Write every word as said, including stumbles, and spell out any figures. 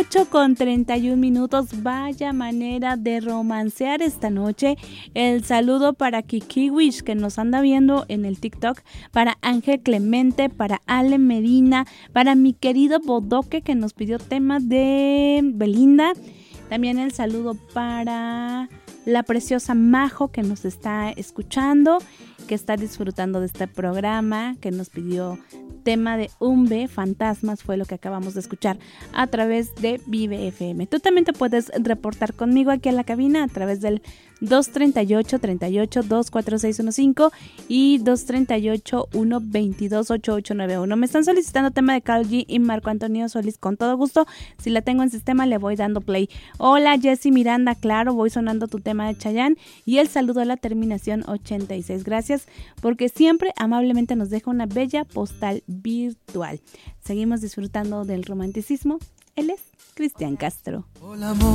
ocho con treinta y un minutos, vaya manera de romancear esta noche. El saludo para Kikiwish, que nos anda viendo en el TikTok, para Ángel Clemente, para Ale Medina, para mi querido Bodoque, que nos pidió temas de Belinda. También el saludo para la preciosa Majo, que nos está escuchando, que está disfrutando de este programa, que nos pidió tema de Umbe, Fantasmas, fue lo que acabamos de escuchar a través de Vive F M. Tú también te puedes reportar conmigo aquí a la cabina a través del dos treinta y ocho, treinta y ocho, dos cuatro seis uno cinco y dos treinta y ocho, uno veintidós, ochenta y ocho noventa y uno. Me están solicitando tema de Karol G y Marco Antonio Solís, con todo gusto. Si la tengo en sistema le voy dando play. Hola Jessy Miranda, claro, voy sonando tu tema de Chayanne y el saludo a la terminación ochenta y seis. Gracias porque siempre amablemente nos deja una bella postal virtual. Seguimos disfrutando del romanticismo. Él es Cristian Castro. Hola, amor.